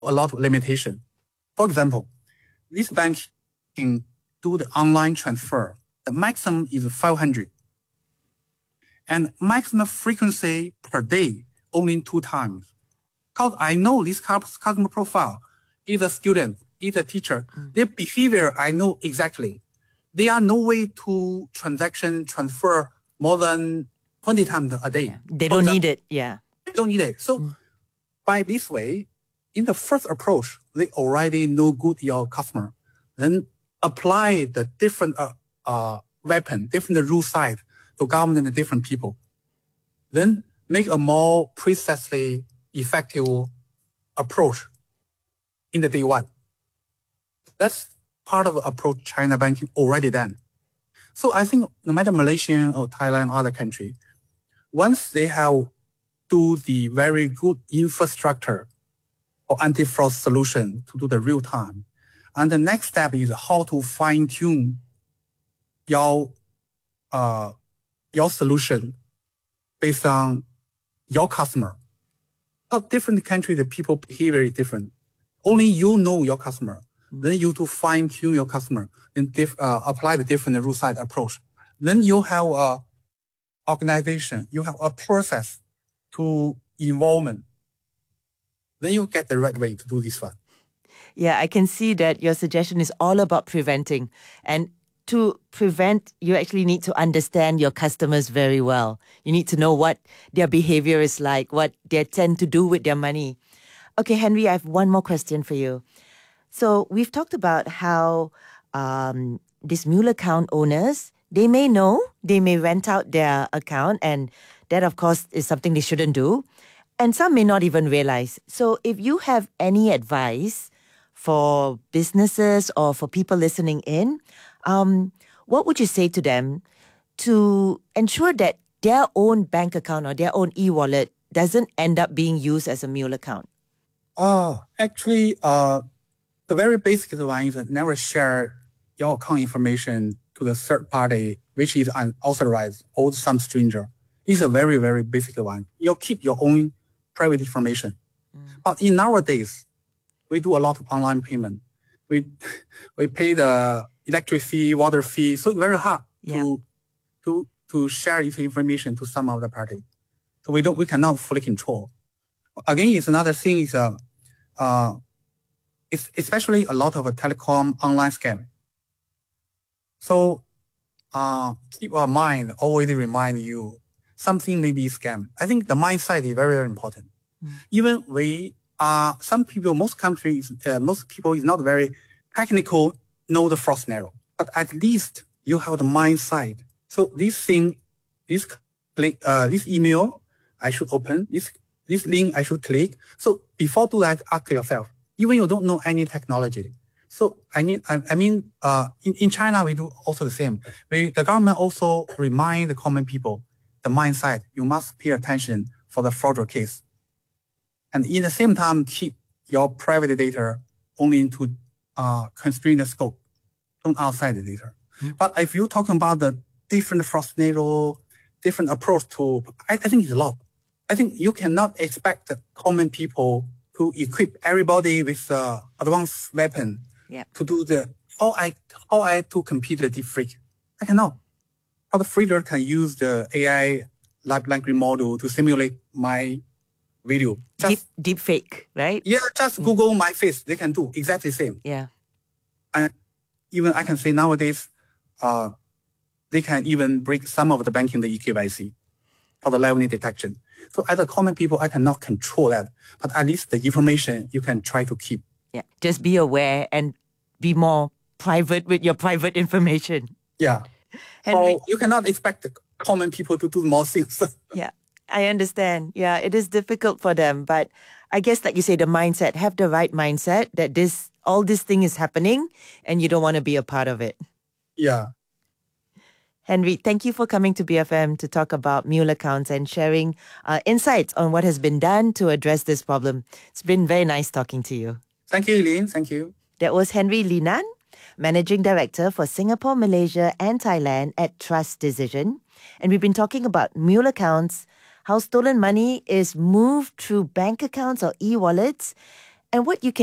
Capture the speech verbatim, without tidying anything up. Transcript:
a lot of limitation. For example, this bank can do the online transfer. The maximum is five hundred. And maximum frequency per day, only two times. Because I know this customer profile, is a student, is a teacher. Mm. Their behavior, I know exactly. There are no way to transaction transfer more than twenty times a day. Yeah. They don't need it, yeah. They don't need it. So mm. by this way, in the first approach, they already know good your customer. Then apply the different uh, uh, weapon, different rule side to govern the different people. Then make a more precisely effective approach in the day one. That's part of the approach China banking already done. So I think no matter Malaysia or Thailand or other country, once they have do the very good infrastructure or anti-fraud solution to do the real time, and the next step is how to fine tune your uh, your solution based on your customer. But different countries, the people behavior is different. Only you know your customer. Mm-hmm. Then you to fine tune your customer and diff, uh, apply the different rule side approach. Then you have a organization, you have a process to involvement. Then you get the right way to do this one. Yeah, I can see that your suggestion is all about preventing. And to prevent, you actually need to understand your customers very well. You need to know what their behavior is like, what they tend to do with their money. Okay, Henry, I have one more question for you. So we've talked about how um, these mule account owners, they may know, they may rent out their account, and that, of course, is something they shouldn't do. And some may not even realize. So if you have any advice for businesses or for people listening in, um, what would you say to them to ensure that their own bank account or their own e-wallet doesn't end up being used as a mule account? Oh, actually, uh, the very basic one is never share your account information to the third party, which is unauthorized or some stranger. It's a very, very basic one. You keep your own private information. Mm. But in nowadays, we do a lot of online payment. We we pay the electric fee, water fee, so it's very hard yeah. to to to share this information to some other party. So we don't we cannot fully control. Again, it's another thing is uh, uh it's especially a lot of a telecom online scam. So uh keep our mind always remind you something may be scam. I think the mindset is very, very important. Mm. Even we are some people, most countries, uh, most people is not very technical, know the fraud scenario, but at least you have the mindset. So this thing, this uh, this email I should open, this this link I should click. So before do that, ask yourself, even you don't know any technology. So I need, I, I mean, uh, in, in China, we do also the same. We, the government also remind the common people, the mindset, you must pay attention for the fraud case. And in the same time, keep your private data only into uh, constrain the scope, don't outside the data. Mm-hmm. But if you're talking about the different fraud scenario, different approach to, I, I think it's a lot. I think you cannot expect the common people to equip everybody with uh, advanced weapon yep. to do the, how I, how I to compete the deepfake. I cannot. How the freezer can use the A I large language model to simulate my video. Just, deep, deep fake, right? Yeah, just mm. Google my face. They can do exactly the same. Yeah. And even I can say nowadays, uh, they can even break some of the banking, the E K Y C, for the level detection. So as a common people, I cannot control that. But at least the information you can try to keep. Yeah, just be aware and be more private with your private information. Yeah. Henry, so you cannot expect the common people to do more things. Yeah. I understand. Yeah, it is difficult for them. But I guess, like you say, the mindset, have the right mindset that this all this thing is happening and you don't want to be a part of it. Yeah. Henry, thank you for coming to B F M to talk about mule accounts and sharing uh, insights on what has been done to address this problem. It's been very nice talking to you. Thank you, Lin. Thank you. That was Henry Li Nan, Managing Director for Singapore, Malaysia and Thailand at Trust Decision. And we've been talking about mule accounts, how stolen money is moved through bank accounts or e-wallets, And what you can